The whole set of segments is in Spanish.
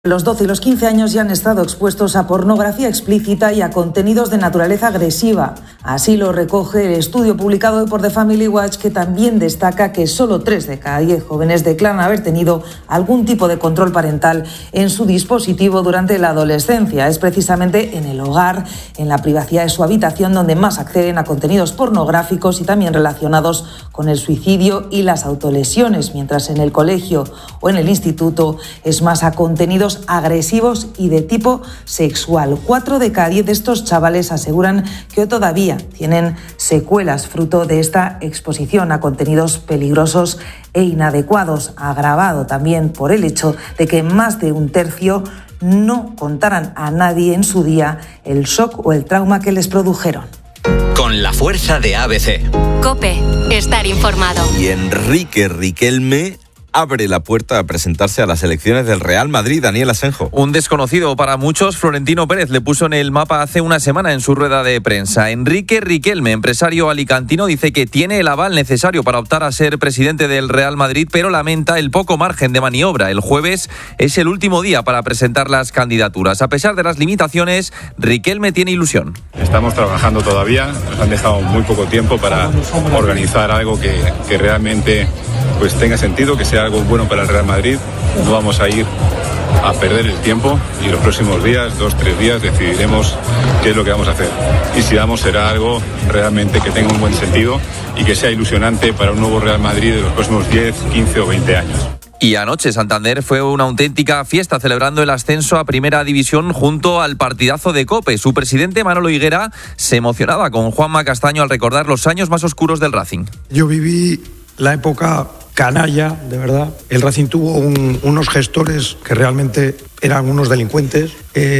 Los 12 y los 15 años ya han estado expuestos a pornografía explícita y a contenidos de naturaleza agresiva. Así lo recoge el estudio publicado hoy por The Family Watch, que también destaca que solo 3 de cada 10 jóvenes declaran haber tenido algún tipo de control parental en su dispositivo durante la adolescencia. Es precisamente en el hogar, en la privacidad de su habitación, donde más acceden a contenidos pornográficos y también relacionados con el suicidio y las autolesiones, mientras en el colegio o en el instituto es más a contenidos agresivos y de tipo sexual. 4 de cada 10 de estos chavales aseguran que todavía tienen secuelas fruto de esta exposición a contenidos peligrosos e inadecuados, agravado también por el hecho de que más de un tercio no contaran a nadie en su día el shock o el trauma que les produjeron. Con la fuerza de ABC. COPE. Estar informado. Y Enrique Riquelme abre la puerta a presentarse a las elecciones del Real Madrid. Daniel Asenjo. Un desconocido para muchos, Florentino Pérez, le puso en el mapa hace una semana en su rueda de prensa. Enrique Riquelme, empresario alicantino, dice que tiene el aval necesario para optar a ser presidente del Real Madrid, pero lamenta el poco margen de maniobra. El jueves es el último día para presentar las candidaturas. A pesar de las limitaciones, Riquelme tiene ilusión. Estamos trabajando todavía, nos han dejado muy poco tiempo para organizar algo que realmente pues tenga sentido, que sea algo bueno para el Real Madrid. No vamos a ir a perder el tiempo y los próximos días, 2-3 días, decidiremos qué es lo que vamos a hacer. Y si será algo realmente que tenga un buen sentido y que sea ilusionante para un nuevo Real Madrid de los próximos 10, 15 o 20 años. Y anoche Santander fue una auténtica fiesta celebrando el ascenso a Primera División junto al partidazo de COPE. Su presidente Manolo Higuera se emocionaba con Juanma Castaño al recordar los años más oscuros del Racing. Yo viví la época canalla, de verdad. El Racing tuvo unos gestores que realmente eran unos delincuentes.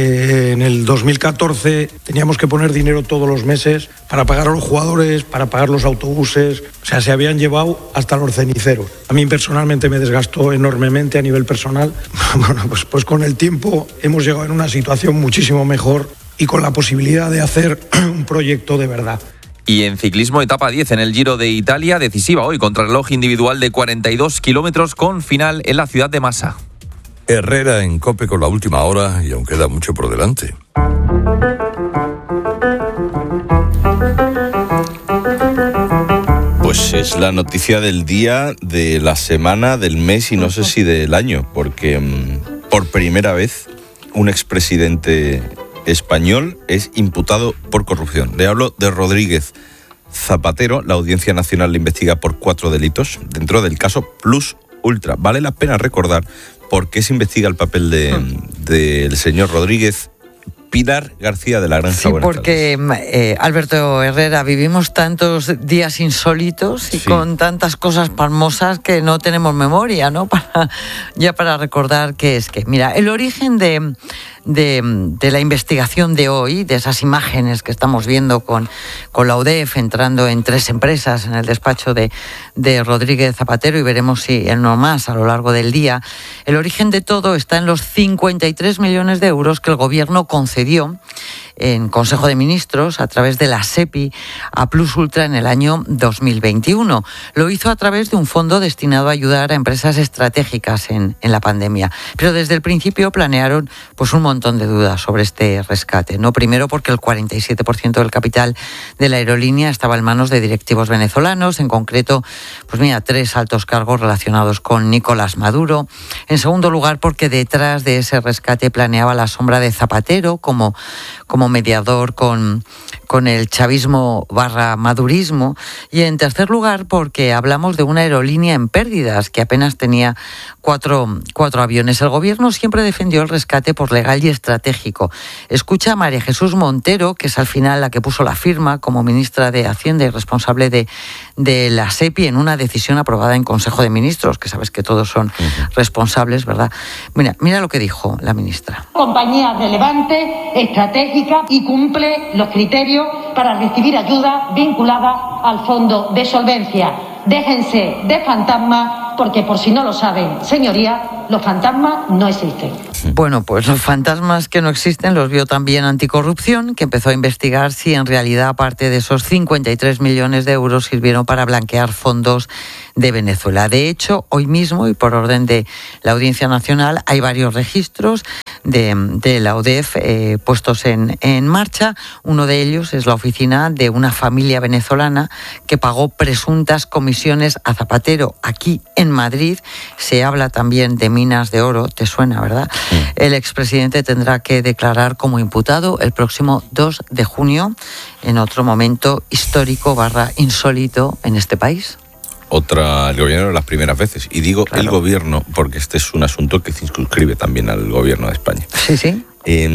En el 2014 teníamos que poner dinero todos los meses para pagar a los jugadores, para pagar los autobuses. O sea, se habían llevado hasta los ceniceros. A mí personalmente me desgastó enormemente a nivel personal. Bueno, pues con el tiempo hemos llegado en una situación muchísimo mejor y con la posibilidad de hacer un proyecto de verdad. Y en ciclismo, etapa 10 en el Giro de Italia, decisiva hoy, contrarreloj individual de 42 kilómetros con final en la ciudad de Massa. Herrera en COPE con la última hora y aún queda mucho por delante. Pues es la noticia del día, de la semana, del mes y no sé si del año, porque por primera vez un expresidente español es imputado por corrupción. Le hablo de Rodríguez Zapatero. La Audiencia Nacional le investiga por 4 delitos dentro del caso Plus Ultra. Vale la pena recordar por qué se investiga el papel del señor Rodríguez. Pilar García de la Granja. Sí, porque Alberto Herrera, vivimos tantos días insólitos y con tantas cosas palmosas que no tenemos memoria, ¿no? Para recordar qué es que. Mira, el origen de la investigación de hoy, de esas imágenes que estamos viendo con la UDEF entrando en 3 empresas en el despacho de Rodríguez Zapatero, y veremos si en no más a lo largo del día, el origen de todo está en los 53 millones de euros que el gobierno concedió en Consejo de Ministros a través de la SEPI a Plus Ultra en el año 2021. Lo hizo a través de un fondo destinado a ayudar a empresas estratégicas en la pandemia. Pero desde el principio planearon pues un montón de dudas sobre este rescate, ¿no? Primero porque el 47% del capital de la aerolínea estaba en manos de directivos venezolanos, en concreto, 3 altos cargos relacionados con Nicolás Maduro. En segundo lugar, porque detrás de ese rescate planeaba la sombra de Zapatero como mediador con el chavismo / madurismo. Y en tercer lugar, porque hablamos de una aerolínea en pérdidas que apenas tenía 4 aviones. El gobierno siempre defendió el rescate por legal y estratégico. Escucha a María Jesús Montero, que es al final la que puso la firma como ministra de Hacienda y responsable de la SEPI en una decisión aprobada en Consejo de Ministros, que sabes que todos son responsables, ¿verdad? Mira lo que dijo la ministra. Compañía relevante, estratégica y cumple los criterios para recibir ayuda vinculada al fondo de solvencia. Déjense de fantasmas, porque por si no lo saben, señorías, los fantasmas no existen. Bueno, pues los fantasmas que no existen los vio también Anticorrupción, que empezó a investigar si en realidad aparte de esos 53 millones de euros sirvieron para blanquear fondos de Venezuela. De hecho, hoy mismo, y por orden de la Audiencia Nacional, hay varios registros de la UDEF puestos en marcha. Uno de ellos es la oficina de una familia venezolana que pagó presuntas comisiones a Zapatero aquí en Madrid. Se habla también de minas de oro, te suena, ¿verdad? El expresidente tendrá que declarar como imputado el próximo 2 de junio, en otro momento histórico / insólito en este país. El gobierno de las primeras veces. Y digo claro, el gobierno, porque este es un asunto que se circunscribe también al gobierno de España. Sí.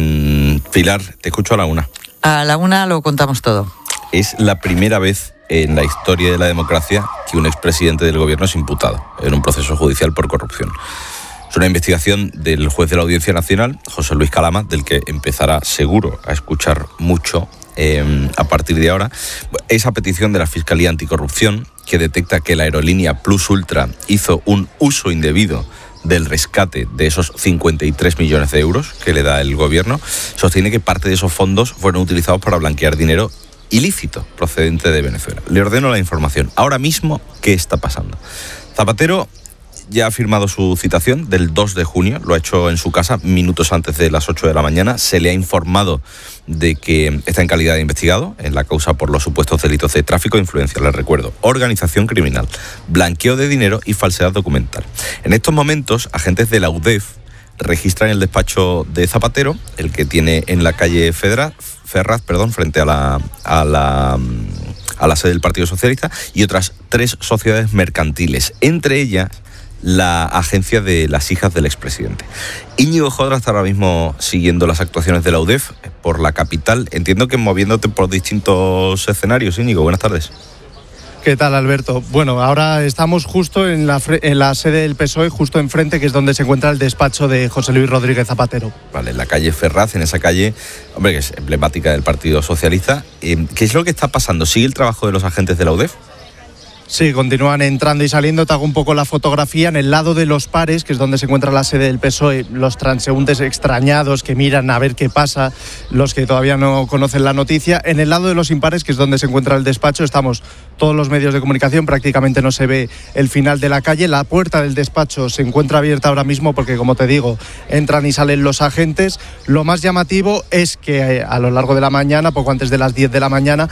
Pilar, te escucho a la una. A la una lo contamos todo. Es la primera vez en la historia de la democracia que un expresidente del gobierno es imputado en un proceso judicial por corrupción. Es una investigación del juez de la Audiencia Nacional, José Luis Calama, del que empezará seguro a escuchar mucho a partir de ahora. Esa petición de la Fiscalía Anticorrupción, que detecta que la aerolínea Plus Ultra hizo un uso indebido del rescate de esos 53 millones de euros que le da el gobierno, sostiene que parte de esos fondos fueron utilizados para blanquear dinero ilícito procedente de Venezuela. Le ordeno la información. Ahora mismo, ¿qué está pasando? Zapatero ya ha firmado su citación del 2 de junio, lo ha hecho en su casa minutos antes de las 8 de la mañana. Se le ha informado de que está en calidad de investigado en la causa por los supuestos delitos de tráfico de influencias, les recuerdo, organización criminal, blanqueo de dinero y falsedad documental. En estos momentos, agentes de la UDEF registran el despacho de Zapatero, el que tiene en la calle Ferraz, frente a la sede del Partido Socialista, y otras 3 sociedades mercantiles, entre ellas la agencia de las hijas del expresidente. Íñigo Jodra está ahora mismo siguiendo las actuaciones de la UDEF por la capital. Entiendo que moviéndote por distintos escenarios. Íñigo, buenas tardes. ¿Qué tal, Alberto? Bueno, ahora estamos justo en la sede del PSOE, justo enfrente, que es donde se encuentra el despacho de José Luis Rodríguez Zapatero. Vale, en la calle Ferraz, en esa calle, hombre, que es emblemática del Partido Socialista. ¿Qué es lo que está pasando? ¿Sigue el trabajo de los agentes de la UDEF? Sí, continúan entrando y saliendo. Te hago un poco la fotografía. En el lado de los pares, que es donde se encuentra la sede del PSOE, los transeúntes extrañados que miran a ver qué pasa, los que todavía no conocen la noticia. En el lado de los impares, que es donde se encuentra el despacho, estamos todos los medios de comunicación. Prácticamente no se ve el final de la calle. La puerta del despacho se encuentra abierta ahora mismo porque, como te digo, entran y salen los agentes. Lo más llamativo es que a lo largo de la mañana, poco antes de las 10 de la mañana,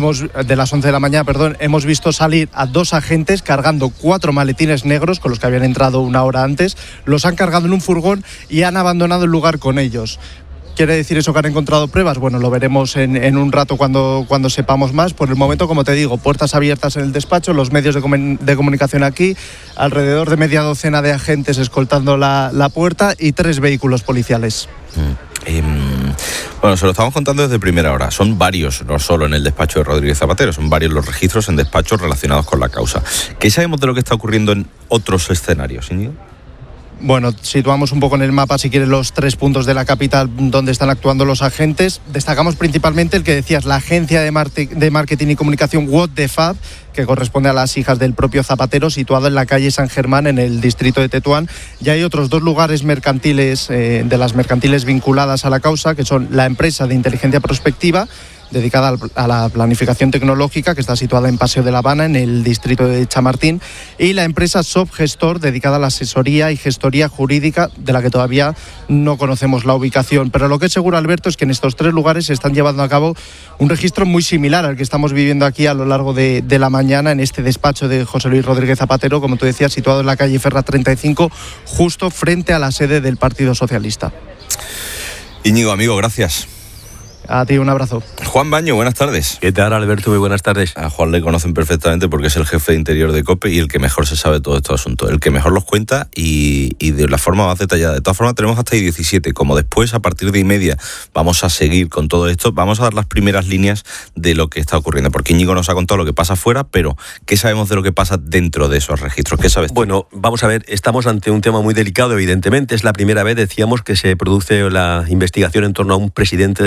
de las 11 de la mañana, hemos visto salir a 2 agentes cargando 4 maletines negros con los que habían entrado una hora antes. Los han cargado en un furgón y han abandonado el lugar con ellos. ¿Quiere decir eso que han encontrado pruebas? Bueno, lo veremos en un rato cuando sepamos más. Por el momento, como te digo, puertas abiertas en el despacho, los medios de comunicación aquí, alrededor de media docena de agentes escoltando la puerta y 3 vehículos policiales. Bueno, se lo estamos contando desde primera hora. Son varios, no solo en el despacho de Rodríguez Zapatero, son varios los registros en despachos relacionados con la causa. ¿Qué sabemos de lo que está ocurriendo en otros escenarios, Íñigo? Bueno, situamos un poco en el mapa, si quieres, los 3 puntos de la capital donde están actuando los agentes. Destacamos principalmente el que decías, la agencia de marketing y comunicación What the Fab, que corresponde a las hijas del propio Zapatero, situado en la calle San Germán, en el distrito de Tetuán. Y hay otros 2 lugares mercantiles, de las mercantiles vinculadas a la causa, que son la empresa de inteligencia prospectiva, dedicada a la planificación tecnológica, que está situada en Paseo de la Habana, en el distrito de Chamartín, y la empresa Subgestor, dedicada a la asesoría y gestoría jurídica, de la que todavía no conocemos la ubicación. Pero lo que es seguro, Alberto, es que en estos 3 lugares se están llevando a cabo un registro muy similar al que estamos viviendo aquí a lo largo de la mañana, en este despacho de José Luis Rodríguez Zapatero, como tú decías, situado en la calle Ferraz 35, justo frente a la sede del Partido Socialista. Íñigo, amigo, gracias. A ti un abrazo. Juan Baño, buenas tardes. ¿Qué tal, Alberto? Muy buenas tardes. A Juan le conocen perfectamente porque es el jefe de interior de COPE y el que mejor se sabe todo estos asuntos, el que mejor los cuenta y de la forma más detallada. De todas formas, tenemos hasta ahí 17. Como después, a partir de 1:30, vamos a seguir con todo esto, vamos a dar las primeras líneas de lo que está ocurriendo, porque Íñigo nos ha contado lo que pasa afuera, pero ¿qué sabemos de lo que pasa dentro de esos registros? ¿Qué sabes tú? Bueno, vamos a ver, estamos ante un tema muy delicado, evidentemente. Es la primera vez, decíamos, que se produce la investigación en torno a un presidente del gobierno,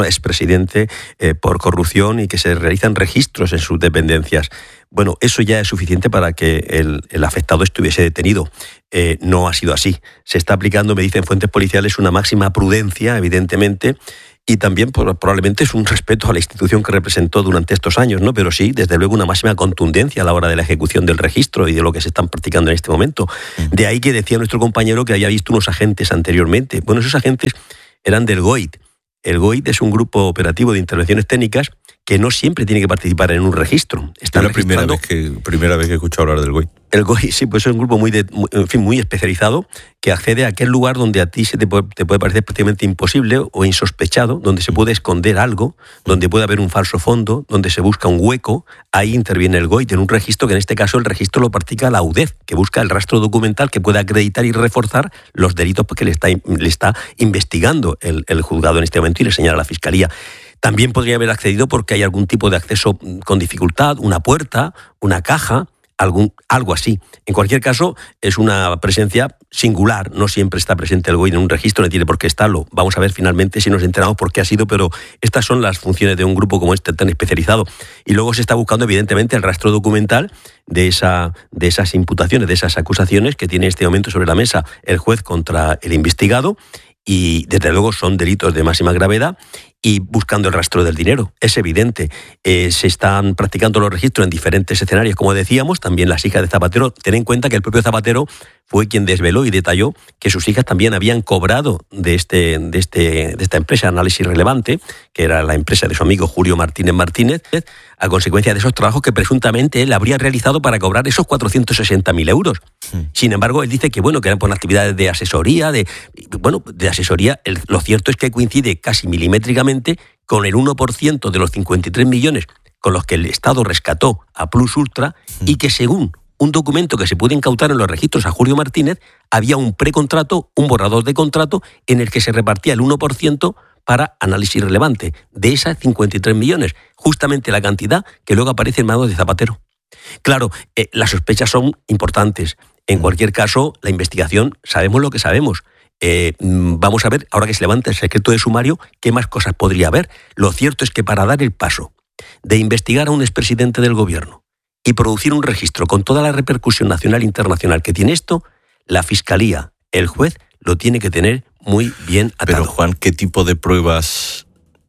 expresidente por corrupción y que se realizan registros en sus dependencias. Bueno, eso ya es suficiente para que el afectado estuviese detenido. No ha sido así. Se está aplicando, me dicen fuentes policiales, una máxima prudencia, evidentemente, y también probablemente es un respeto a la institución que representó durante estos años, ¿no? Pero sí, desde luego, una máxima contundencia a la hora de la ejecución del registro y de lo que se están practicando en este momento. De ahí que decía nuestro compañero que había visto unos agentes anteriormente. Bueno, esos agentes eran del GOIT. El GOIT es un grupo operativo de intervenciones técnicas que no siempre tiene que participar en un registro. Es la primera vez que he escuchado hablar del GOIT. El GOIT, sí, pues es un grupo muy especializado que accede a aquel lugar donde a ti te puede parecer prácticamente imposible o insospechado, donde se puede esconder algo, donde puede haber un falso fondo, donde se busca un hueco. Ahí interviene el GOIT en un registro que en este caso el registro lo practica la UDEF, que busca el rastro documental que pueda acreditar y reforzar los delitos que le está investigando el juzgado en este momento y le señala a la Fiscalía. También podría haber accedido porque hay algún tipo de acceso con dificultad, una puerta, una caja, algo así. En cualquier caso, es una presencia singular. No siempre está presente el GOIT en un registro, no tiene por qué estarlo. Vamos a ver finalmente si nos enteramos por qué ha sido, pero estas son las funciones de un grupo como este tan especializado. Y luego se está buscando, evidentemente, el rastro documental de esas imputaciones, de esas acusaciones que tiene en este momento sobre la mesa el juez contra el investigado. Y desde luego son delitos de máxima gravedad y buscando el rastro del dinero. Es evidente. Se están practicando los registros en diferentes escenarios, como decíamos, también las hijas de Zapatero. Ten en cuenta que el propio Zapatero fue quien desveló y detalló que sus hijas también habían cobrado de esta empresa Análisis Relevante, que era la empresa de su amigo Julio Martínez, a consecuencia de esos trabajos que presuntamente él habría realizado para cobrar esos 460.000 euros. Sin embargo, él dice que eran por actividades de asesoría, de asesoría. Lo cierto es que coincide casi milimétricamente con el 1% de los 53 millones con los que el Estado rescató a Plus Ultra y que según un documento que se puede incautar en los registros a Julio Martínez, había un precontrato, un borrador de contrato en el que se repartía el 1% para Análisis Relevante, de esas 53 millones, justamente la cantidad que luego aparece en manos de Zapatero. Claro, las sospechas son importantes. En cualquier caso, la investigación, sabemos lo que sabemos. Vamos a ver, ahora que se levanta el secreto de sumario, qué más cosas podría haber. Lo cierto es que para dar el paso de investigar a un expresidente del gobierno y producir un registro con toda la repercusión nacional e internacional que tiene esto, la Fiscalía, el juez, lo tiene que tener muy bien atado. Pero, Juan, ¿qué tipo de pruebas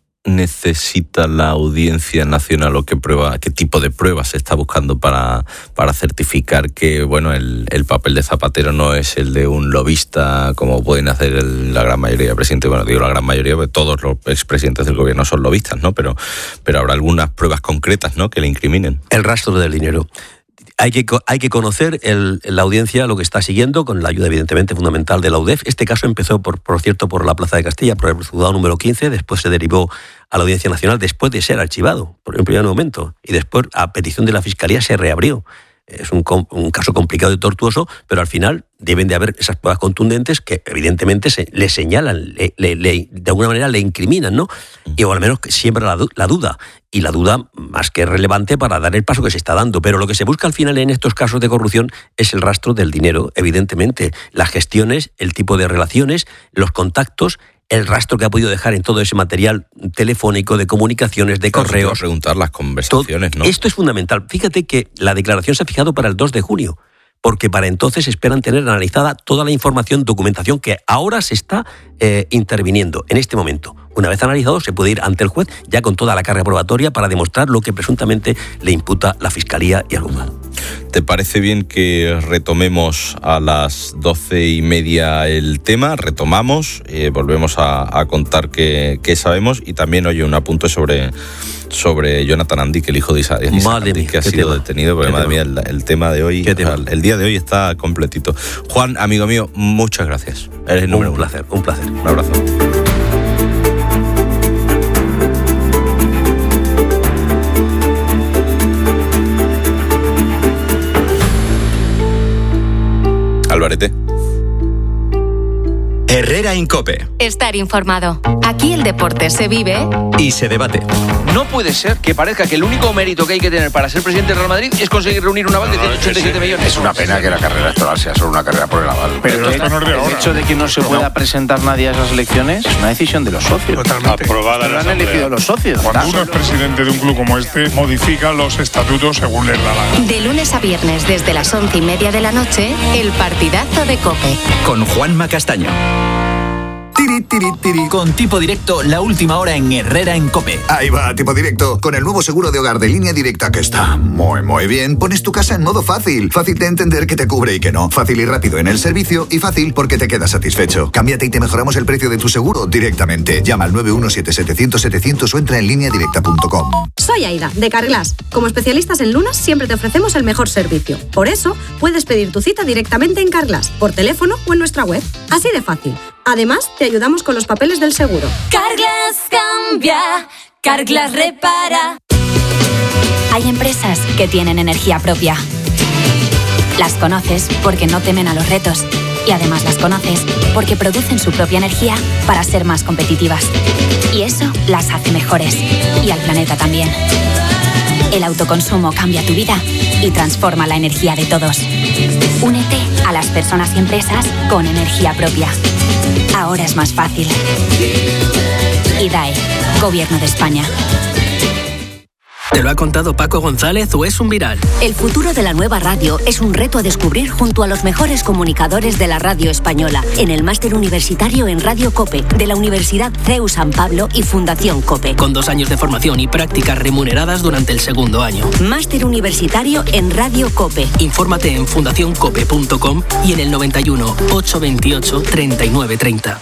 necesita la Audiencia Nacional o qué tipo de pruebas se está buscando para certificar que el papel de Zapatero no es el de un lobista como pueden hacer la gran mayoría de presidentes? Bueno, digo la gran mayoría porque todos los expresidentes del gobierno son lobistas, ¿no? Pero habrá algunas pruebas concretas, ¿no?, que le incriminen. El rastro del dinero. Hay que conocer la audiencia lo que está siguiendo, con la ayuda evidentemente fundamental de la UDEF. Este caso empezó, por cierto, por la Plaza de Castilla, por el juzgado número 15, después se derivó a la Audiencia Nacional, después de ser archivado, por el primer momento, y después, a petición de la Fiscalía, se reabrió. Es un caso complicado y tortuoso, pero al final deben de haber esas pruebas contundentes que evidentemente le señalan, de alguna manera le incriminan, ¿no? Y o al menos siembra la duda. Y la duda más que relevante para dar el paso que se está dando. Pero lo que se busca al final en estos casos de corrupción es el rastro del dinero, evidentemente. Las gestiones, el tipo de relaciones, los contactos, el rastro que ha podido dejar en todo ese material telefónico, de comunicaciones, de correos. Preguntar las conversaciones, ¿no? Esto es fundamental. Fíjate que la declaración se ha fijado para el 2 de junio, porque para entonces esperan tener analizada toda la información, documentación que ahora se está interviniendo en este momento. Una vez analizado, se puede ir ante el juez ya con toda la carga probatoria para demostrar lo que presuntamente le imputa la Fiscalía y el juzgado. ¿Te parece bien que retomemos a las 12:30 el tema? Retomamos, volvemos a contar qué sabemos y también, un apunte sobre Jonathan Andic, el hijo de Isaac Andic, que ha sido detenido, porque madre mía, el tema de hoy, el día de hoy está completito. Juan, amigo mío, muchas gracias. Eres el número uno. Un placer. Un abrazo. Alvarete. Herrera en COPE. Estar informado. Aquí el deporte se vive y se debate. No puede ser que parezca que el único mérito que hay que tener para ser presidente del Real Madrid es conseguir reunir un aval de 187 millones. Es una pena que la carrera electoral sea solo una carrera por el aval. Pero el hecho de que no se pueda presentar nadie a esas elecciones es una decisión de los socios. Totalmente. Aprobada lo han elegido los socios. Cuando uno es presidente de un club como este, modifica los estatutos según les da la gana. De lunes a viernes desde las 11:30 de la noche, el partidazo de COPE. Con Juanma Castaño. Tiri, tiri, tiri. Con Tipo Directo, la última hora en Herrera en COPE. Ahí va, Tipo Directo. Con el nuevo seguro de hogar de Línea Directa, que está muy bien, pones tu casa en modo fácil. Fácil de entender que te cubre y que no. Fácil y rápido en el servicio y fácil porque te quedas satisfecho. Cámbiate y te mejoramos el precio de tu seguro directamente. Llama al 917-700-700 o entra en lineadirecta.com. Soy Aida, de Carglass. Como especialistas en lunas, siempre te ofrecemos el mejor servicio. Por eso, puedes pedir tu cita directamente en Carglass, por teléfono o en nuestra web. Así de fácil. Además, te ayudamos con los papeles del seguro. Carglass cambia, Carglass repara. Hay empresas que tienen energía propia. Las conoces porque no temen a los retos. Y además las conoces porque producen su propia energía para ser más competitivas. Y eso las hace mejores. Y al planeta también. El autoconsumo cambia tu vida y transforma la energía de todos. Únete a las personas y empresas con energía propia. Ahora es más fácil. IDAE, Gobierno de España. ¿Te lo ha contado Paco González o es un viral? El futuro de la nueva radio es un reto a descubrir junto a los mejores comunicadores de la radio española en el máster universitario en Radio COPE de la Universidad CEU San Pablo y Fundación COPE. Con 2 años de formación y prácticas remuneradas durante el segundo año. Máster universitario en Radio COPE. Infórmate en fundacioncope.com y en el 91 828 3930.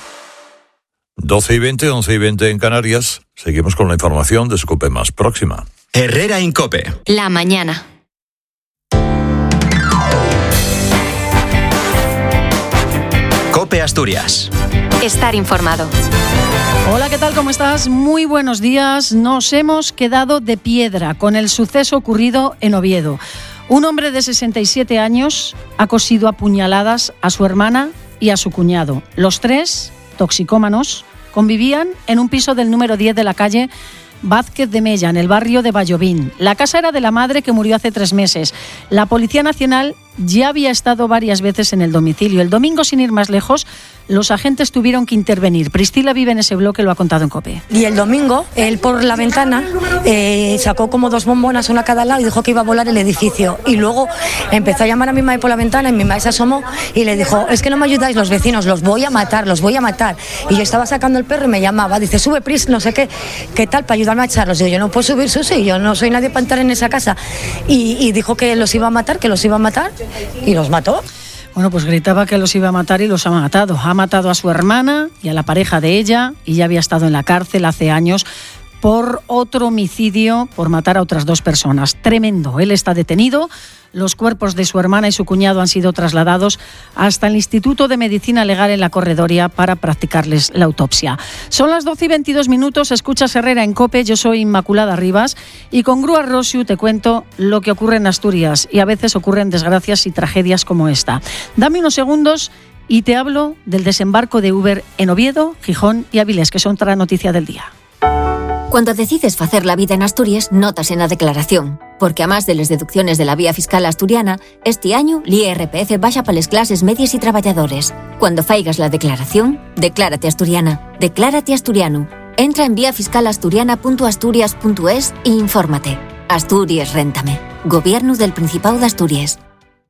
12:20, 11:20 en Canarias. Seguimos con la información de COPE más próxima. Herrera en COPE. La mañana. COPE Asturias. Estar informado. Hola, ¿qué tal? ¿Cómo estás? Muy buenos días. Nos hemos quedado de piedra con el suceso ocurrido en Oviedo. Un hombre de 67 años ha cosido a puñaladas a su hermana y a su cuñado. Los 3, toxicómanos, convivían en un piso del número 10 de la calle Vázquez de Mella, en el barrio de Vallovín. La casa era de la madre, que murió hace 3 meses. La Policía Nacional ya había estado varias veces en el domicilio. El domingo, sin ir más lejos, los agentes tuvieron que intervenir. Priscila vive en ese bloque, lo ha contado en COPE. Y el domingo, él por la ventana sacó como 2 bombonas, una a cada lado, y dijo que iba a volar el edificio. Y luego empezó a llamar a mi madre por la ventana, y mi madre se asomó y le dijo: es que no me ayudáis los vecinos, los voy a matar. Y yo estaba sacando el perro y me llamaba, dice: sube, Pris, no sé qué tal, para ayudarme a echarlos. Digo: yo no puedo subir, Susi, yo no soy nadie para entrar en esa casa. Y dijo que los iba a matar, y los mató. Bueno, pues gritaba que los iba a matar y los ha matado. Ha matado a su hermana y a la pareja de ella, y ya había estado en la cárcel hace años por otro homicidio, por matar a otras 2 personas. Tremendo. Él está detenido. Los cuerpos de su hermana y su cuñado han sido trasladados hasta el Instituto de Medicina Legal en La Corredoria para practicarles la autopsia. Son las 12:22. Escuchas Herrera en COPE. Yo soy Inmaculada Rivas y con Grúa Rosiu te cuento lo que ocurre en Asturias, y a veces ocurren desgracias y tragedias como esta. Dame unos segundos y te hablo del desembarco de Uber en Oviedo, Gijón y Avilés, que son otra noticia del día. Cuando decides facer la vida en Asturias, notas en la declaración. Porque a más de las deducciones de la vía fiscal asturiana, este año l'IRPF baixa para las clases medias y trabajadores. Cuando faigas la declaración, declárate asturiana. Declárate asturiano. Entra en viafiscalasturiana.asturias.es e infórmate. Asturias, réntame. Gobierno del Principado de Asturias.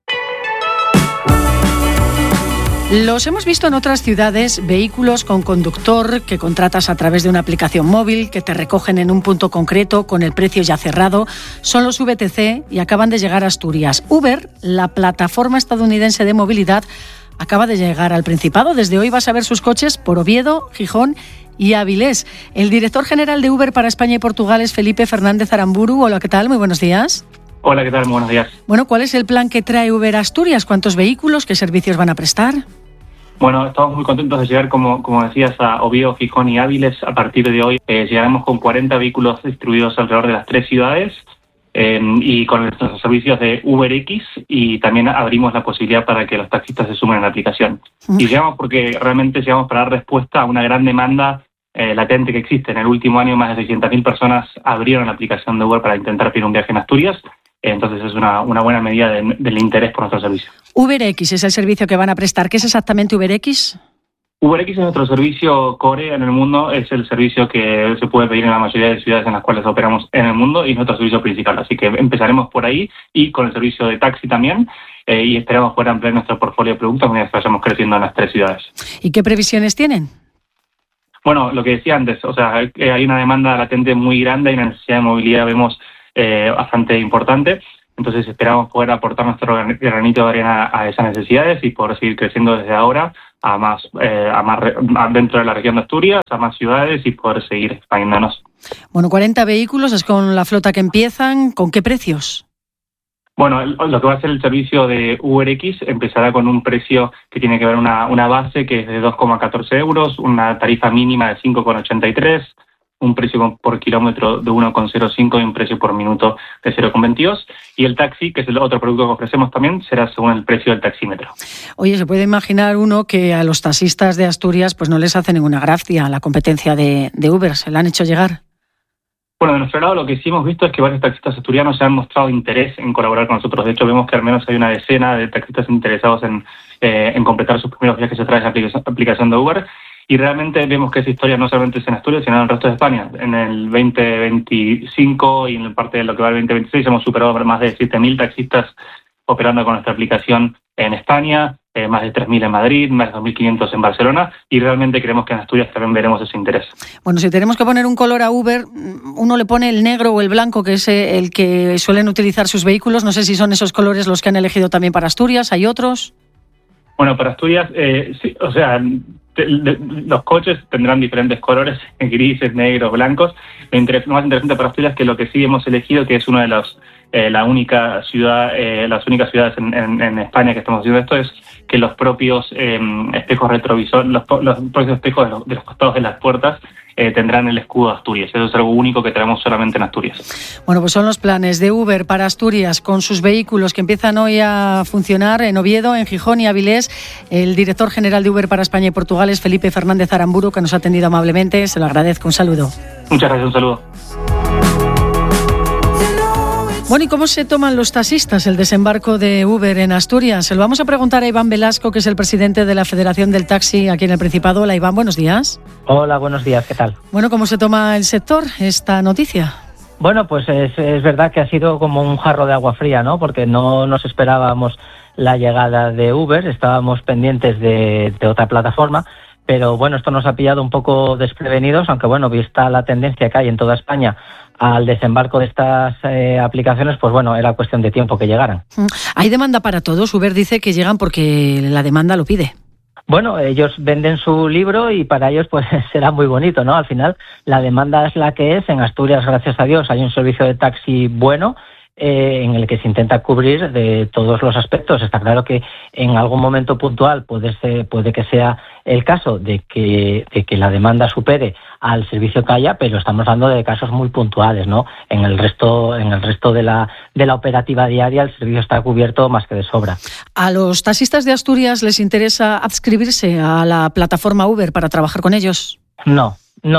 Los hemos visto en otras ciudades, vehículos con conductor que contratas a través de una aplicación móvil, que te recogen en un punto concreto con el precio ya cerrado. Son los VTC y acaban de llegar a Asturias. Uber, la plataforma estadounidense de movilidad, acaba de llegar al Principado. Desde hoy vas a ver sus coches por Oviedo, Gijón y Avilés. El director general de Uber para España y Portugal es Felipe Fernández Aramburu. Hola, ¿qué tal? Muy buenos días. Hola, ¿qué tal? Muy buenos días. Bueno, ¿cuál es el plan que trae Uber a Asturias? ¿Cuántos vehículos? ¿Qué servicios van a prestar? Bueno, estamos muy contentos de llegar, como decías, a Oviedo, Gijón y Áviles. A partir de hoy llegaremos con 40 vehículos distribuidos alrededor de las 3 ciudades y con nuestros servicios de UberX, y también abrimos la posibilidad para que los taxistas se sumen a la aplicación. Y llegamos porque realmente llegamos para dar respuesta a una gran demanda latente que existe. En el último año más de 600.000 personas abrieron la aplicación de Uber para intentar pedir un viaje en Asturias. Entonces es una buena medida del interés por nuestro servicio. UberX es el servicio que van a prestar. ¿Qué es exactamente UberX? UberX es nuestro servicio core en el mundo, es el servicio que se puede pedir en la mayoría de ciudades en las cuales operamos en el mundo y es nuestro servicio principal. Así que empezaremos por ahí y con el servicio de taxi también y esperamos poder ampliar nuestro portfolio de productos mientras vayamos creciendo en las 3 ciudades. ¿Y qué previsiones tienen? Bueno, lo que decía antes, o sea, hay una demanda latente muy grande y una necesidad de movilidad vemos bastante importante. Entonces esperamos poder aportar nuestro granito de arena a esas necesidades y poder seguir creciendo desde ahora a más dentro de la región de Asturias, a más ciudades y poder seguir expandiéndonos. Bueno, 40 vehículos es con la flota que empiezan. ¿Con qué precios? Bueno, lo que va a ser el servicio de UberX empezará con un precio que tiene que ver una base que es de 2,14 euros, una tarifa mínima de 5,83, un precio por kilómetro de 1,05 y un precio por minuto de 0,22. Y el taxi, que es el otro producto que ofrecemos también, será según el precio del taxímetro. Oye, se puede imaginar uno que a los taxistas de Asturias pues no les hace ninguna gracia la competencia de Uber. ¿Se la han hecho llegar? Bueno, de nuestro lado lo que sí hemos visto es que varios taxistas asturianos se han mostrado interés en colaborar con nosotros. De hecho, vemos que al menos hay una decena de taxistas interesados en completar sus primeros viajes a través de la aplicación de Uber. Y realmente vemos que esa historia no solamente es en Asturias, sino en el resto de España. En el 2025 y en parte de lo que va el 2026 hemos superado más de 7.000 taxistas operando con nuestra aplicación en España, más de 3.000 en Madrid, más de 2.500 en Barcelona, y realmente creemos que en Asturias también veremos ese interés. Bueno, si tenemos que poner un color a Uber, uno le pone el negro o el blanco, que es el que suelen utilizar sus vehículos. No sé si son esos colores los que han elegido también para Asturias. ¿Hay otros? Bueno, para Asturias, sí, o sea, los coches tendrán diferentes colores, grises, negros, blancos. Lo más interesante para Asturias es que lo que sí hemos elegido, que es una de las únicas ciudades en España que estamos haciendo esto, es que los propios espejos retrovisores, los propios espejos de los costados de las puertas tendrán el escudo de Asturias. Eso es algo único que tenemos solamente en Asturias. Bueno, pues son los planes de Uber para Asturias con sus vehículos que empiezan hoy a funcionar en Oviedo, en Gijón y Avilés. El director general de Uber para España y Portugal es Felipe Fernández Aramburu, que nos ha atendido amablemente. Se lo agradezco. Un saludo. Muchas gracias. Un saludo. Bueno, ¿y cómo se toman los taxistas el desembarco de Uber en Asturias? Se lo vamos a preguntar a Iván Velasco, que es el presidente de la Federación del Taxi aquí en el Principado. Hola, Iván, buenos días. Hola, buenos días, ¿qué tal? Bueno, ¿cómo se toma el sector esta noticia? Bueno, pues es verdad que ha sido como un jarro de agua fría, ¿no? Porque no nos esperábamos la llegada de Uber, estábamos pendientes de otra plataforma, pero bueno, esto nos ha pillado un poco desprevenidos, aunque bueno, vista la tendencia que hay en toda España al desembarco de estas aplicaciones, pues bueno, era cuestión de tiempo que llegaran. ¿Hay demanda para todos? Uber dice que llegan porque la demanda lo pide. Bueno, ellos venden su libro y para ellos pues será muy bonito, ¿no? Al final la demanda es la que es. En Asturias, gracias a Dios, hay un servicio de taxi bueno en el que se intenta cubrir de todos los aspectos. Está claro que en algún momento puntual puede que sea el caso de que la demanda supere al servicio que haya, pero estamos hablando de casos muy puntuales, ¿no? En el resto de la operativa diaria el servicio está cubierto más que de sobra. ¿A los taxistas de Asturias les interesa adscribirse a la plataforma Uber para trabajar con ellos? No.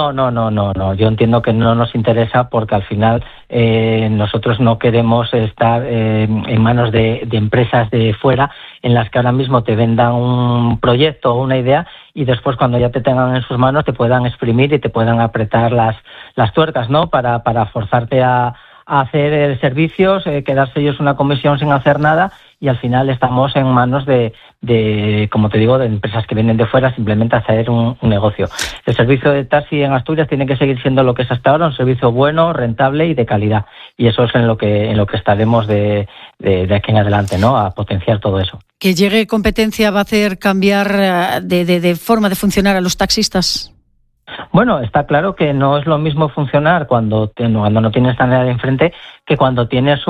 Yo entiendo que no nos interesa porque al final nosotros no queremos estar en manos de empresas de fuera en las que ahora mismo te vendan un proyecto o una idea y después cuando ya te tengan en sus manos te puedan exprimir y te puedan apretar las tuercas, ¿no? Para forzarte a hacer servicios, quedarse ellos una comisión sin hacer nada y al final estamos en manos de como te digo, de empresas que vienen de fuera simplemente a hacer un negocio. El servicio de taxi en Asturias tiene que seguir siendo lo que es hasta ahora, un servicio bueno, rentable y de calidad. Y eso es en lo que estaremos de aquí en adelante, ¿no? A potenciar todo eso. ¿Que llegue competencia va a hacer cambiar de forma de funcionar a los taxistas? Bueno, está claro que no es lo mismo funcionar cuando no tienes nadie enfrente que cuando tienes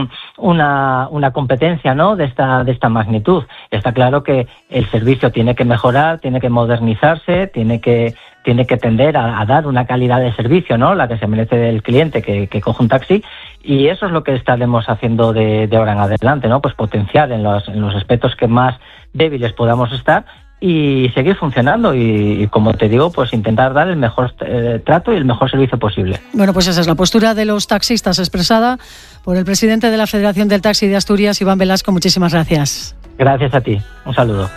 una competencia, ¿no? de esta magnitud. Está claro que el servicio tiene que mejorar, tiene que modernizarse, tiene que tender a dar una calidad de servicio, ¿no? La que se merece el cliente que coge un taxi, y eso es lo que estaremos haciendo de ahora en adelante, ¿no? Pues potenciar en los aspectos que más débiles podamos estar y seguir funcionando y como te digo, pues intentar dar el mejor trato y el mejor servicio posible. Bueno, pues esa es la postura de los taxistas expresada por el presidente de la Federación del Taxi de Asturias, Iván Velasco. Muchísimas gracias. Gracias a ti. Un saludo.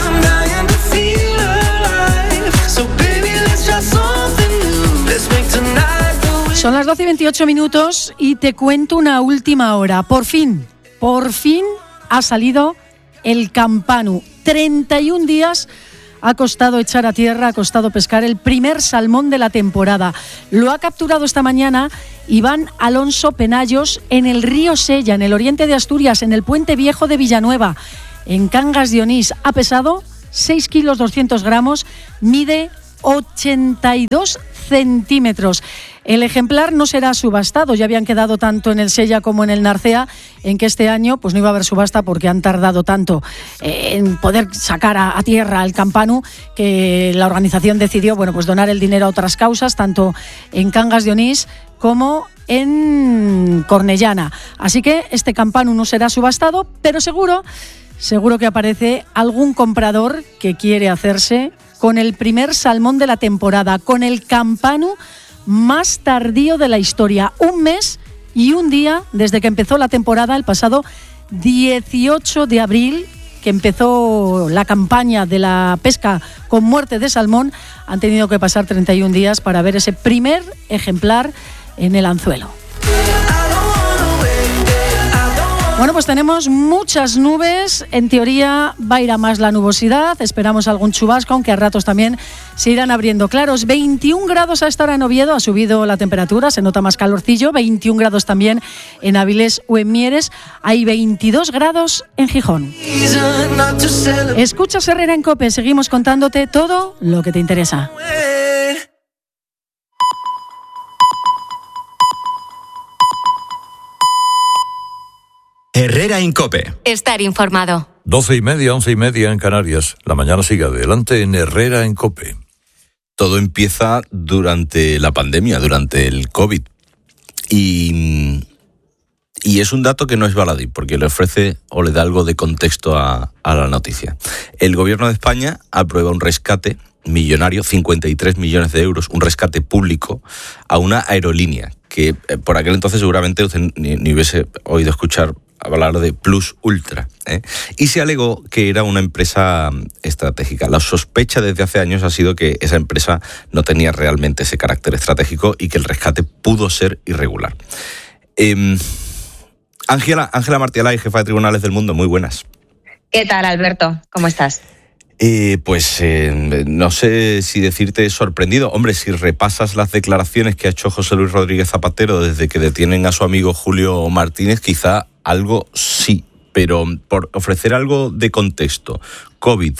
Son las 12:28 y te cuento una última hora. Por fin ha salido el Campanu. 31 días ha costado echar a tierra, ha costado pescar el primer salmón de la temporada. Lo ha capturado esta mañana Iván Alonso Penallos en el río Sella, en el oriente de Asturias, en el Puente Viejo de Villanueva, en Cangas de Onís. Ha pesado 6 kilos 200 gramos, mide 82 centímetros. El ejemplar no será subastado, ya habían quedado tanto en el Sella como en el Narcea, en que este año pues no iba a haber subasta porque han tardado tanto en poder sacar a tierra el Campanu, que la organización decidió pues donar el dinero a otras causas, tanto en Cangas de Onís como en Cornellana. Así que este Campanu no será subastado, pero seguro que aparece algún comprador que quiere hacerse con el primer salmón de la temporada, con el Campanu más tardío de la historia. 1 mes y 1 día desde que empezó la temporada, el pasado 18 de abril, que empezó la campaña de la pesca con muerte de salmón. Han tenido que pasar 31 días para ver ese primer ejemplar en el anzuelo. Bueno, pues tenemos muchas nubes. En teoría va a ir a más la nubosidad. Esperamos algún chubasco, aunque a ratos también se irán abriendo claros. 21 grados a esta hora en Oviedo. Ha subido la temperatura, se nota más calorcillo. 21 grados también en Avilés o en Mieres. Hay 22 grados en Gijón. Escuchas Herrera en COPE. Seguimos contándote todo lo que te interesa. Herrera en COPE. Estar informado. 12:30, 11:30 en Canarias. La mañana sigue adelante en Herrera en COPE. Todo empieza durante la pandemia, durante el COVID. Y es un dato que no es baladí, porque le ofrece o le da algo de contexto a la noticia. El gobierno de España aprueba un rescate millonario, 53 millones de euros, un rescate público a una aerolínea que por aquel entonces seguramente usted ni hubiese oído escuchar hablar de Plus Ultra, y se alegó que era una empresa estratégica. La sospecha desde hace años ha sido que esa empresa no tenía realmente ese carácter estratégico y que el rescate pudo ser irregular. Ángela Martialay, jefa de Tribunales del Mundo, muy buenas. ¿Qué tal, Alberto? ¿Cómo estás? No sé si decirte sorprendido. Hombre, si repasas las declaraciones que ha hecho José Luis Rodríguez Zapatero desde que detienen a su amigo Julio Martínez, quizá algo sí, pero por ofrecer algo de contexto. COVID,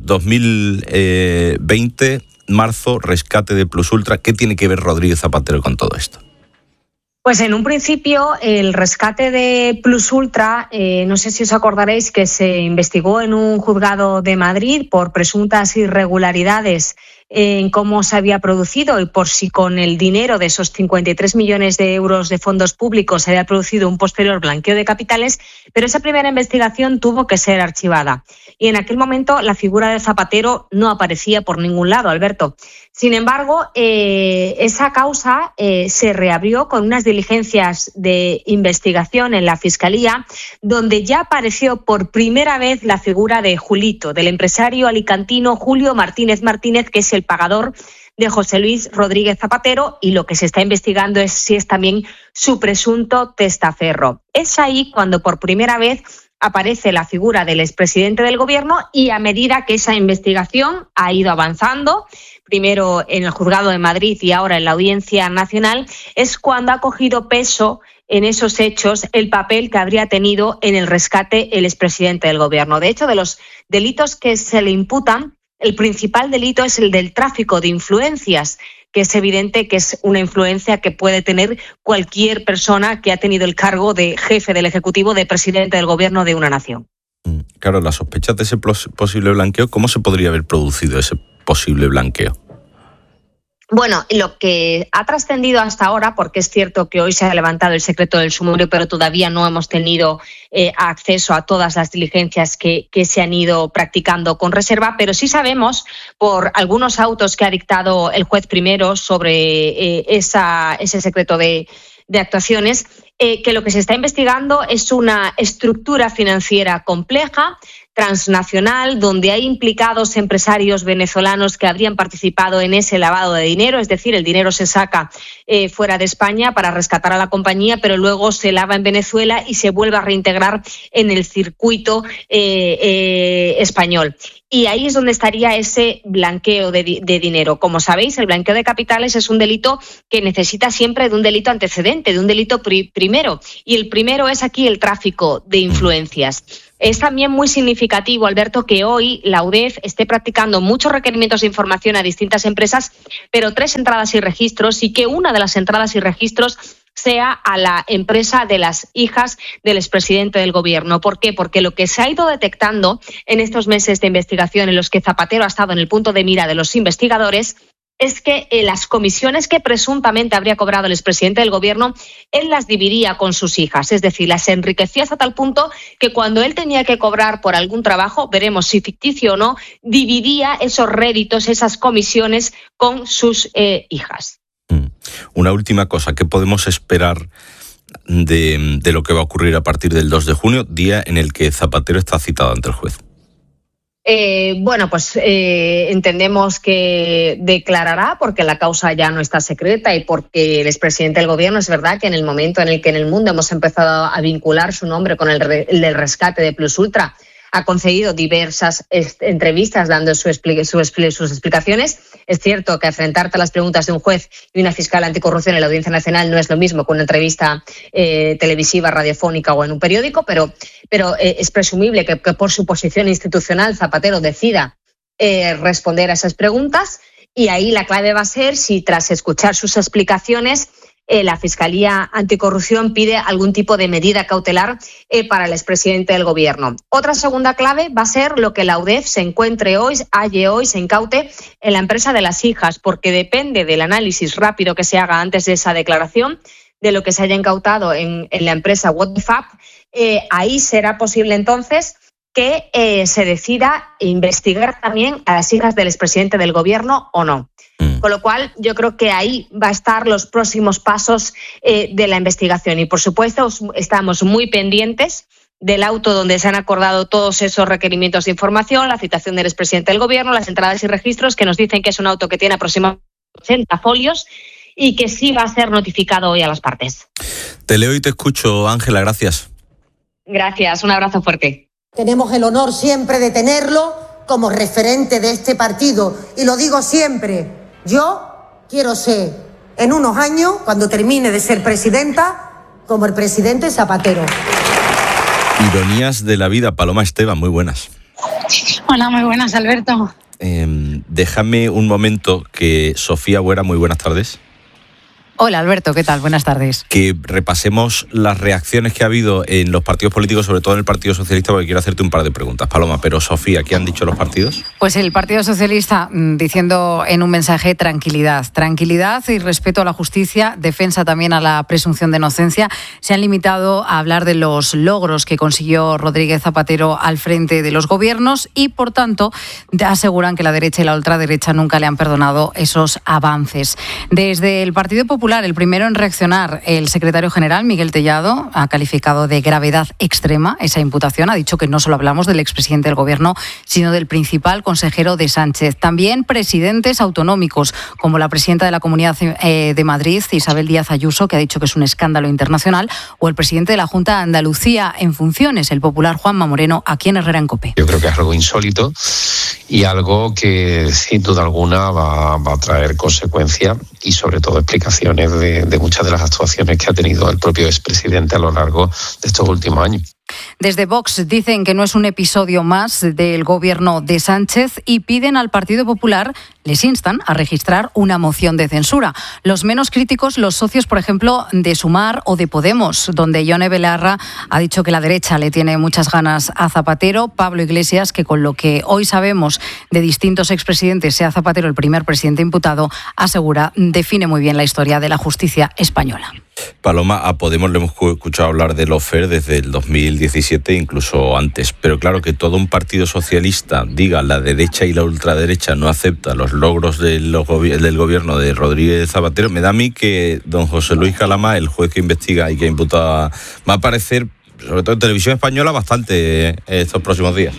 2020, marzo, rescate de Plus Ultra. ¿Qué tiene que ver Rodríguez Zapatero con todo esto? Pues en un principio el rescate de Plus Ultra, no sé si os acordaréis que se investigó en un juzgado de Madrid por presuntas irregularidades en cómo se había producido y por si con el dinero de esos 53 millones de euros de fondos públicos se había producido un posterior blanqueo de capitales, pero esa primera investigación tuvo que ser archivada. Y en aquel momento la figura de Zapatero no aparecía por ningún lado, Alberto. Sin embargo, esa causa se reabrió con unas diligencias de investigación en la Fiscalía, donde ya apareció por primera vez la figura de Julito, del empresario alicantino Julio Martínez, que es el pagador de José Luis Rodríguez Zapatero, y lo que se está investigando es si es también su presunto testaferro. Es ahí cuando por primera vez aparece la figura del expresidente del gobierno, y a medida que esa investigación ha ido avanzando, primero en el juzgado de Madrid y ahora en la Audiencia Nacional, es cuando ha cogido peso en esos hechos el papel que habría tenido en el rescate el expresidente del gobierno. De hecho, de los delitos que se le imputan, el principal delito es el del tráfico de influencias, que es evidente que es una influencia que puede tener cualquier persona que ha tenido el cargo de jefe del Ejecutivo, de presidente del gobierno de una nación. Claro, las sospechas de ese posible blanqueo, ¿cómo se podría haber producido ese posible blanqueo? Bueno, lo que ha trascendido hasta ahora, porque es cierto que hoy se ha levantado el secreto del sumario, pero todavía no hemos tenido acceso a todas las diligencias que se han ido practicando con reserva, pero sí sabemos por algunos autos que ha dictado el juez primero sobre ese secreto de actuaciones, que lo que se está investigando es una estructura financiera compleja, transnacional, donde hay implicados empresarios venezolanos que habrían participado en ese lavado de dinero, es decir, el dinero se saca fuera de España para rescatar a la compañía, pero luego se lava en Venezuela y se vuelve a reintegrar en el circuito español. Y ahí es donde estaría ese blanqueo de dinero. Como sabéis, el blanqueo de capitales es un delito que necesita siempre de un delito antecedente, de un delito primero. Y el primero es aquí el tráfico de influencias. Es también muy significativo, Alberto, que hoy la UDEF esté practicando muchos requerimientos de información a distintas empresas, pero 3 entradas y registros, y que una de las entradas y registros sea a la empresa de las hijas del expresidente del Gobierno. ¿Por qué? Porque lo que se ha ido detectando en estos meses de investigación en los que Zapatero ha estado en el punto de mira de los investigadores es que las comisiones que presuntamente habría cobrado el expresidente del Gobierno, él las dividía con sus hijas, es decir, las enriquecía hasta tal punto que cuando él tenía que cobrar por algún trabajo, veremos si ficticio o no, dividía esos réditos, esas comisiones con sus hijas. Una última cosa, ¿qué podemos esperar de lo que va a ocurrir a partir del 2 de junio, día en el que Zapatero está citado ante el juez? Entendemos que declarará porque la causa ya no está secreta y porque el expresidente del Gobierno, es verdad que en el momento en el que en el mundo hemos empezado a vincular su nombre con el del rescate de Plus Ultra, ha concedido diversas entrevistas dando sus explicaciones. Es cierto que enfrentarte a las preguntas de un juez y una fiscal anticorrupción en la Audiencia Nacional no es lo mismo que una entrevista televisiva, radiofónica o en un periódico, pero es presumible que por su posición institucional Zapatero decida responder a esas preguntas, y ahí la clave va a ser si tras escuchar sus explicaciones la Fiscalía Anticorrupción pide algún tipo de medida cautelar para el expresidente del Gobierno. Otra segunda clave va a ser lo que la UDEF se incaute en la empresa de las hijas, porque depende del análisis rápido que se haga antes de esa declaración, de lo que se haya incautado en la empresa WhatsApp, ahí será posible entonces que se decida investigar también a las hijas del expresidente del Gobierno o no. Con lo cual, yo creo que ahí va a estar los próximos pasos de la investigación. Y, por supuesto, estamos muy pendientes del auto donde se han acordado todos esos requerimientos de información, la citación del expresidente del Gobierno, las entradas y registros, que nos dicen que es un auto que tiene aproximadamente 80 folios y que sí va a ser notificado hoy a las partes. Te leo y te escucho, Ángela, gracias. Gracias, un abrazo fuerte. Tenemos el honor siempre de tenerlo como referente de este partido. Y lo digo siempre, yo quiero ser, en unos años, cuando termine de ser presidenta, como el presidente Zapatero. Ironías de la vida, Paloma Esteban, muy buenas. Hola, muy buenas, Alberto. Déjame un momento que Sofía Buera, muy buenas tardes. Hola, Alberto, ¿qué tal? Buenas tardes. Que repasemos las reacciones que ha habido en los partidos políticos, sobre todo en el Partido Socialista, porque quiero hacerte un par de preguntas, Paloma. Pero, Sofía, ¿qué han dicho los partidos? Pues el Partido Socialista diciendo en un mensaje tranquilidad y respeto a la justicia, defensa también a la presunción de inocencia. Se han limitado a hablar de los logros que consiguió Rodríguez Zapatero al frente de los gobiernos y, por tanto, aseguran que la derecha y la ultraderecha nunca le han perdonado esos avances. Desde el Partido Popular, el primero en reaccionar, el secretario general, Miguel Tellado, ha calificado de gravedad extrema esa imputación. Ha dicho que no solo hablamos del expresidente del Gobierno, sino del principal consejero de Sánchez. También presidentes autonómicos, como la presidenta de la Comunidad de Madrid, Isabel Díaz Ayuso, que ha dicho que es un escándalo internacional, o el presidente de la Junta de Andalucía en funciones, el popular Juanma Moreno, aquí en Herrera en COPE. Yo creo que es algo insólito y algo que sin duda alguna va a traer consecuencias y sobre todo explicaciones de muchas de las actuaciones que ha tenido el propio expresidente a lo largo de estos últimos años. Desde Vox dicen que no es un episodio más del gobierno de Sánchez y piden al Partido Popular, les instan a registrar una moción de censura. Los menos críticos, los socios, por ejemplo, de Sumar o de Podemos, donde Ione Belarra ha dicho que la derecha le tiene muchas ganas a Zapatero. Pablo Iglesias, que con lo que hoy sabemos de distintos expresidentes, sea Zapatero el primer presidente imputado, asegura, define muy bien la historia de la justicia española. Paloma, a Podemos le hemos escuchado hablar de lawfare desde el 2017, incluso antes. Pero claro, que todo un partido socialista diga la derecha y la ultraderecha no acepta los logros del gobierno de Rodríguez Zapatero, me da a mí que don José Luis Calama, el juez que investiga y que imputa, va a aparecer, sobre todo en televisión española, bastante estos próximos días.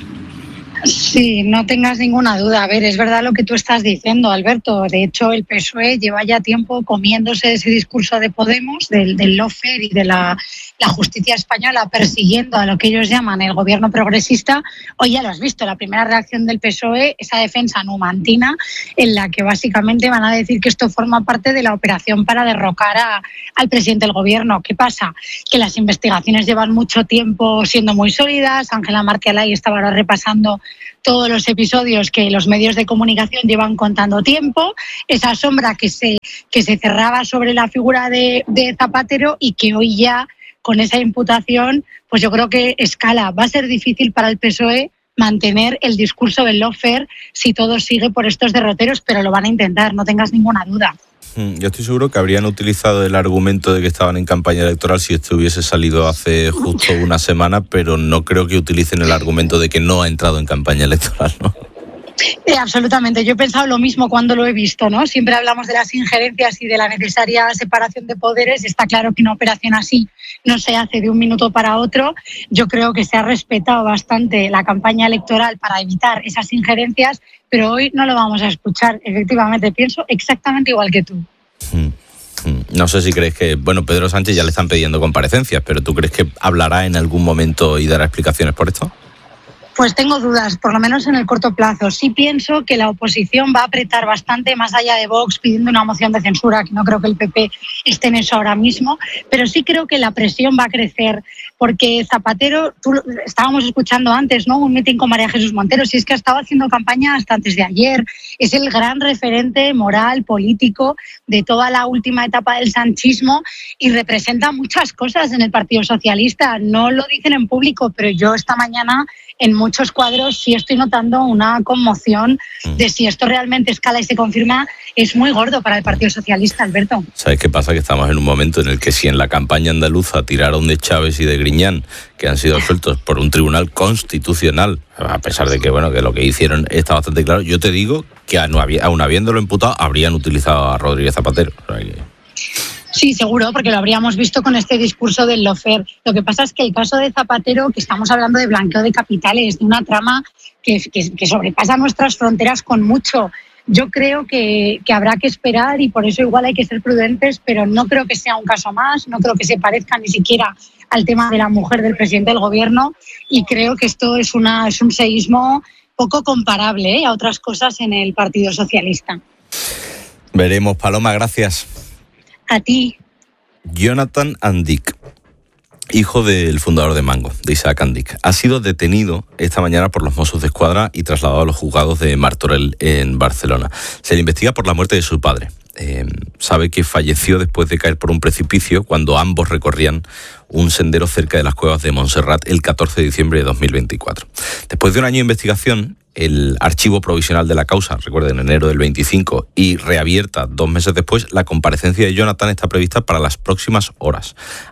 Sí, no tengas ninguna duda. A ver, es verdad lo que tú estás diciendo, Alberto. De hecho, el PSOE lleva ya tiempo comiéndose ese discurso de Podemos, del lawfare y de la justicia española, persiguiendo a lo que ellos llaman el gobierno progresista. Hoy ya lo has visto, la primera reacción del PSOE, esa defensa numantina, en la que básicamente van a decir que esto forma parte de la operación para derrocar al presidente del gobierno. ¿Qué pasa? Que las investigaciones llevan mucho tiempo siendo muy sólidas. Ángela Markelay estaba ahora repasando todos los episodios que los medios de comunicación llevan contando tiempo, esa sombra que se cerraba sobre la figura de Zapatero y que hoy ya, con esa imputación, pues yo creo que escala. Va a ser difícil para el PSOE mantener el discurso del lawfare si todo sigue por estos derroteros, pero lo van a intentar, no tengas ninguna duda. Yo estoy seguro que habrían utilizado el argumento de que estaban en campaña electoral si esto hubiese salido hace justo una semana, pero no creo que utilicen el argumento de que no ha entrado en campaña electoral, ¿no? Absolutamente, yo he pensado lo mismo cuando lo he visto, ¿no? Siempre hablamos de las injerencias y de la necesaria separación de poderes. Está claro que una operación así no se hace de un minuto para otro. Yo creo que se ha respetado bastante la campaña electoral para evitar esas injerencias, pero hoy no lo vamos a escuchar. Efectivamente, pienso exactamente igual que tú. No sé si crees que, bueno, Pedro Sánchez ya le están pidiendo comparecencias, pero ¿tú crees que hablará en algún momento y dará explicaciones por esto? Pues tengo dudas, por lo menos en el corto plazo. Sí pienso que la oposición va a apretar bastante, más allá de Vox pidiendo una moción de censura, que no creo que el PP esté en eso ahora mismo, pero sí creo que la presión va a crecer, porque Zapatero, estábamos escuchando antes, ¿no?, un mitin con María Jesús Montero, si es que ha estado haciendo campaña hasta antes de ayer, es el gran referente moral, político de toda la última etapa del sanchismo y representa muchas cosas en el Partido Socialista. No lo dicen en público, pero yo esta mañana en muchos cuadros sí estoy notando una conmoción de si esto realmente escala y se confirma, es muy gordo para el Partido Socialista, Alberto. ¿Sabes qué pasa? Que estamos en un momento en el que si en la campaña andaluza tiraron de Chávez y de Griñán, que han sido absueltos por un tribunal constitucional, a pesar de que, bueno, que lo que hicieron está bastante claro, yo te digo que aún habiéndolo imputado, habrían utilizado a Rodríguez Zapatero. O sea, Sí, seguro, porque lo habríamos visto con este discurso del lawfare. Lo que pasa es que el caso de Zapatero, que estamos hablando de blanqueo de capitales, de una trama que sobrepasa nuestras fronteras con mucho. Yo creo que habrá que esperar y por eso igual hay que ser prudentes, pero no creo que sea un caso más, no creo que se parezca ni siquiera al tema de la mujer del presidente del gobierno y creo que esto es un seísmo poco comparable a otras cosas en el Partido Socialista. Veremos, Paloma, gracias. A ti. Jonathan Andic, hijo del fundador de Mango, de Isaac Andic, ha sido detenido esta mañana por los Mossos de Escuadra y trasladado a los juzgados de Martorell en Barcelona. Se le investiga por la muerte de su padre. Sabe que falleció después de caer por un precipicio cuando ambos recorrían un sendero cerca de las cuevas de Montserrat el 14 de diciembre de 2024. Después de un año de investigación, el archivo provisional de la causa, recuerden, en enero del 25, y reabierta 2 meses después, la comparecencia de Jonathan está prevista para las próximas horas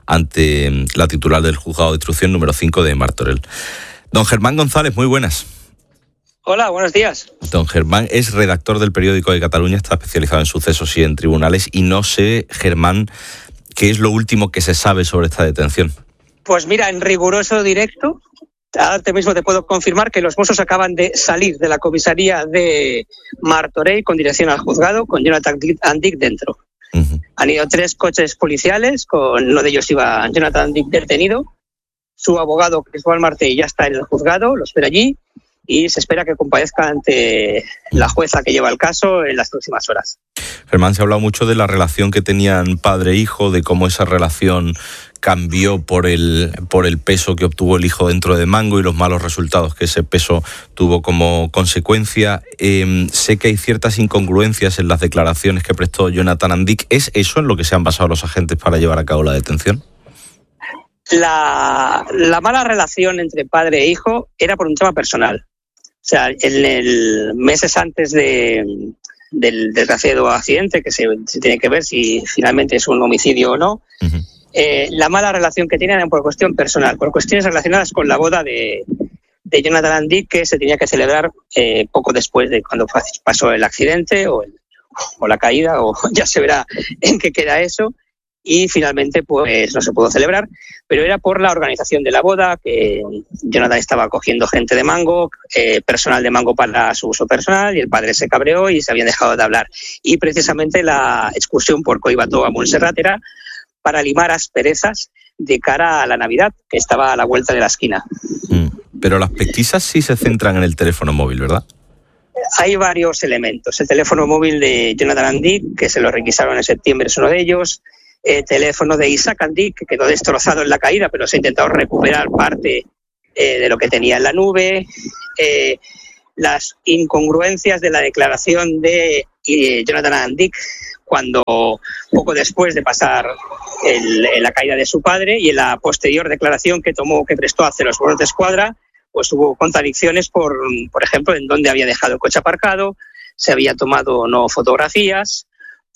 ante la titular del juzgado de instrucción número 5 de Martorell. Don Germán González, muy buenas. Hola, buenos días. Don Germán es redactor del Periódico de Cataluña, está especializado en sucesos y en tribunales, y no sé, Germán, ¿qué es lo último que se sabe sobre esta detención? Pues mira, en riguroso directo, ahora mismo te puedo confirmar que los Mossos acaban de salir de la comisaría de Martorell con dirección al juzgado, con Jonathan Andic dentro. Uh-huh. Han ido 3 coches policiales, con uno de ellos iba Jonathan Andic detenido. Su abogado, Cristóbal Martí, ya está en el juzgado, lo espera allí. y se espera que comparezca ante la jueza que lleva el caso en las próximas horas. Germán, se ha hablado mucho de la relación que tenían padre e hijo, de cómo esa relación cambió por el peso que obtuvo el hijo dentro de Mango y los malos resultados que ese peso tuvo como consecuencia. Sé que hay ciertas incongruencias en las declaraciones que prestó Jonathan Andic. ¿Es eso en lo que se han basado los agentes para llevar a cabo la detención? La mala relación entre padre e hijo era por un tema personal. O sea, meses antes del desgraciado accidente, que se tiene que ver si finalmente es un homicidio o no, la mala relación que tenían era por cuestión personal, por cuestiones relacionadas con la boda de Jonathan Andic, que se tenía que celebrar poco después de cuando pasó el accidente o la caída, o ya se verá en qué queda eso. Y finalmente pues no se pudo celebrar, pero era por la organización de la boda, que Jonathan estaba cogiendo gente de Mango, personal de Mango para su uso personal, y el padre se cabreó y se habían dejado de hablar. Y precisamente la excursión por Coibató a Montserrat era para limar asperezas de cara a la Navidad, que estaba a la vuelta de la esquina. Pero las pesquisas sí se centran en el teléfono móvil, ¿verdad? Hay varios elementos. El teléfono móvil de Jonathan Andic, que se lo requisaron en septiembre, es uno de ellos. Teléfono de Isaac Andic, que quedó destrozado en la caída, pero se ha intentado recuperar parte de lo que tenía en la nube. Las incongruencias de la declaración de Jonathan Andic cuando poco después de pasar la caída de su padre, y en la posterior declaración que prestó hacia los Mossos de Escuadra, pues hubo contradicciones por ejemplo, en dónde había dejado el coche aparcado, se había tomado o no fotografías,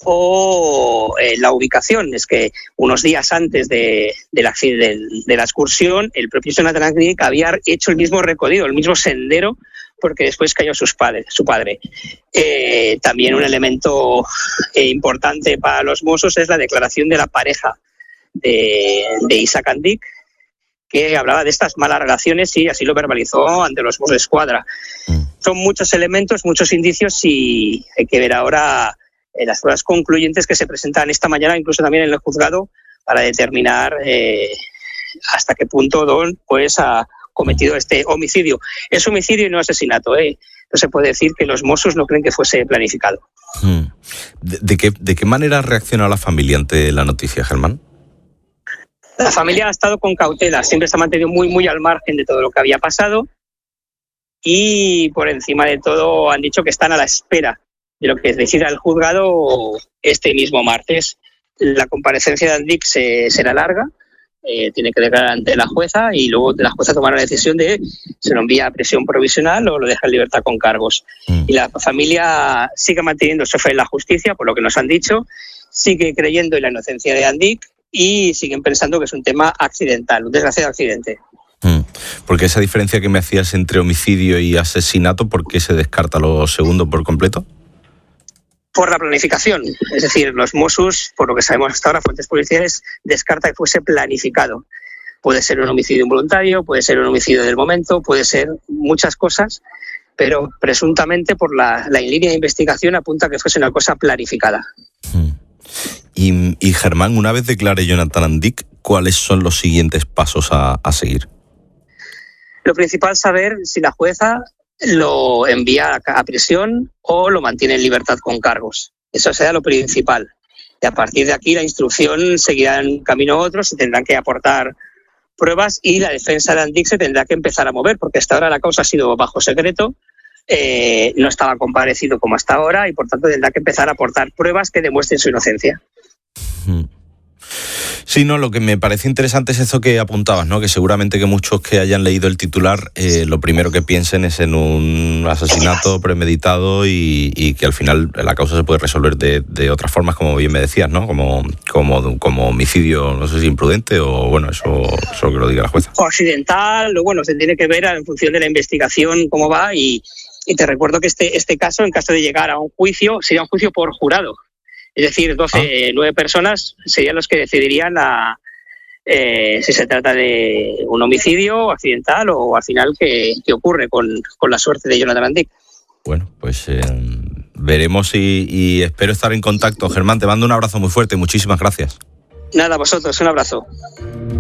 o la ubicación. Es que unos días antes de la excursión, el propio Jonathan Andic había hecho el mismo recorrido, el mismo sendero, porque después cayó su padre. También un elemento importante para los Mossos es la declaración de la pareja de Isaac Andic, que hablaba de estas malas relaciones y así lo verbalizó ante los Mossos de Escuadra. Son muchos elementos, muchos indicios, y hay que ver ahora las pruebas concluyentes que se presentan esta mañana, incluso también en el juzgado, para determinar hasta qué punto Don ha cometido este homicidio. Es homicidio y no asesinato. No se puede decir que los Mossos no creen que fuese planificado. ¿De qué manera reacciona la familia ante la noticia, Germán? La familia ha estado con cautela, siempre se ha mantenido muy, muy al margen de todo lo que había pasado, y por encima de todo han dicho que están a la espera de lo que decida el juzgado este mismo martes. La comparecencia de Andic será larga, tiene que declarar ante la jueza, y luego la jueza tomará la decisión de se lo envía a prisión provisional o lo deja en libertad con cargos. Y la familia sigue manteniendo su fe en la justicia, por lo que nos han dicho, sigue creyendo en la inocencia de Andic y siguen pensando que es un tema accidental, un desgraciado accidente. Porque esa diferencia que me hacías entre homicidio y asesinato, ¿por qué se descarta lo segundo por completo? Por la planificación. Es decir, los Mossos, por lo que sabemos hasta ahora, fuentes policiales, descarta que fuese planificado. Puede ser un homicidio involuntario, puede ser un homicidio del momento, puede ser muchas cosas, pero presuntamente por la línea de investigación apunta que fuese una cosa planificada. Y Germán, una vez declare Jonathan Andic, ¿cuáles son los siguientes pasos a seguir? Lo principal es saber si la jueza lo envía a prisión o lo mantiene en libertad con cargos. Eso será lo principal. Y a partir de aquí la instrucción seguirá en camino a otros, se tendrán que aportar pruebas y la defensa de Andic se tendrá que empezar a mover, porque hasta ahora la causa ha sido bajo secreto, no estaba comparecido como hasta ahora, y por tanto tendrá que empezar a aportar pruebas que demuestren su inocencia. Sí, no, lo que me parece interesante es eso que apuntabas, ¿no? Que seguramente que muchos que hayan leído el titular, lo primero que piensen es en un asesinato premeditado y que al final la causa se puede resolver de otras formas, como bien me decías, ¿no? Como homicidio, no sé si imprudente o, bueno, eso que lo diga la jueza. O accidental, bueno, se tiene que ver en función de la investigación cómo va, y te recuerdo que este caso, en caso de llegar a un juicio, sería un juicio por jurado. Es decir, 9 personas serían los que decidirían si se trata de un homicidio accidental o al final qué ocurre con la suerte de Jonathan Andic. Bueno, pues veremos y espero estar en contacto. Germán, te mando un abrazo muy fuerte. Muchísimas gracias. Nada, vosotros, un abrazo.